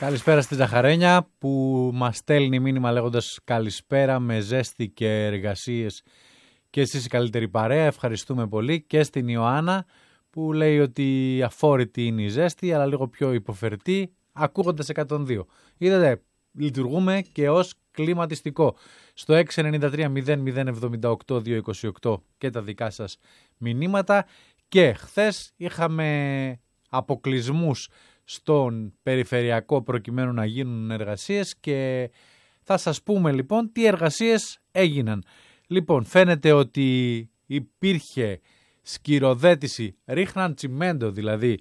Καλησπέρα στη Ζαχαρένια που μας στέλνει μήνυμα λέγοντας καλησπέρα με ζέστη και εργασίες και εσείς η καλύτερη παρέα. Ευχαριστούμε πολύ. Και στην Ιωάννα που λέει ότι αφόρητη είναι η ζέστη αλλά λίγο πιο υποφερτή ακούγοντας 102. Είδατε, λειτουργούμε και ως κλιματιστικό. Στο 693-0078-228 και τα δικά σας μηνύματα. Και χθες είχαμε αποκλεισμούς στον περιφερειακό προκειμένου να γίνουν εργασίες και θα σας πούμε λοιπόν τι εργασίες έγιναν. Λοιπόν, φαίνεται ότι υπήρχε σκυροδέτηση, ρίχναν τσιμέντο δηλαδή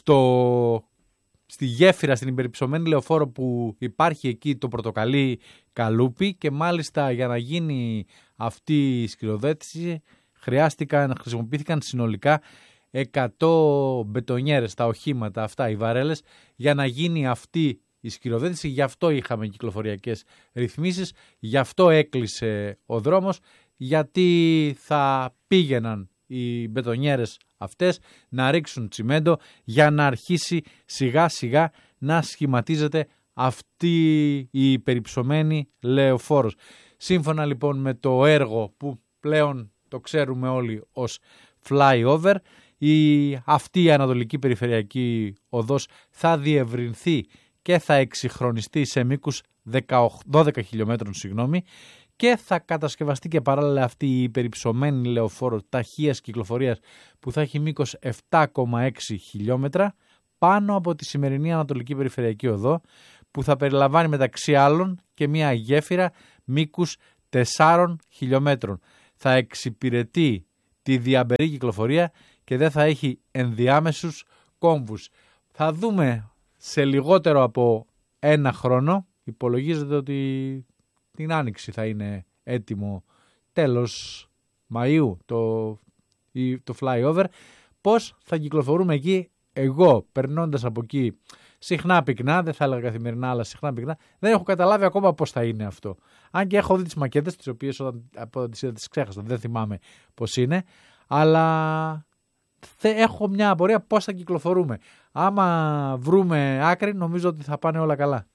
στη γέφυρα, στην υπερυψωμένη λεωφόρο που υπάρχει εκεί το πορτοκαλί καλούπι και μάλιστα για να γίνει αυτή η σκυροδέτηση χρησιμοποιήθηκαν συνολικά 100 μπετονιέρες, τα οχήματα αυτά, οι βαρέλες, για να γίνει αυτή η σκυροδέτηση. Γι' αυτό είχαμε κυκλοφοριακές ρυθμίσεις, γι' αυτό έκλεισε ο δρόμος, γιατί θα πήγαιναν οι μπετονιέρες αυτές να ρίξουν τσιμέντο για να αρχίσει σιγά σιγά να σχηματίζεται αυτή η υπερυψωμένη λεωφόρος. Σύμφωνα λοιπόν με το έργο που πλέον το ξέρουμε όλοι ως flyover, αυτή η Ανατολική Περιφερειακή Οδός θα διευρυνθεί και θα εξυγχρονιστεί σε μήκους 12 χιλιόμετρων και θα κατασκευαστεί και παράλληλα αυτή η υπερυψωμένη λεωφόρο ταχείας κυκλοφορίας που θα έχει μήκος 7,6 χιλιόμετρα πάνω από τη σημερινή Ανατολική Περιφερειακή Οδό, που θα περιλαμβάνει μεταξύ άλλων και μια γέφυρα μήκους 4 χιλιόμετρων. Θα εξυπηρετεί τη διαμπερή κυκλοφορία και δεν θα έχει ενδιάμεσους κόμβους. Θα δούμε σε λιγότερο από ένα χρόνο, υπολογίζεται ότι την Άνοιξη θα είναι έτοιμο τέλος Μαΐου το flyover, πώς θα κυκλοφορούμε εκεί. Εγώ περνώντας από εκεί συχνά πυκνά, δεν θα έλεγα καθημερινά αλλά συχνά πυκνά, δεν έχω καταλάβει ακόμα πώς θα είναι αυτό. Αν και έχω δει τις μακέτες, τις οποίες όταν τις είδα τις ξέχασα, δεν θυμάμαι πώς είναι, αλλά έχω μια απορία πώς θα κυκλοφορούμε. Άμα βρούμε άκρη νομίζω ότι θα πάνε όλα καλά.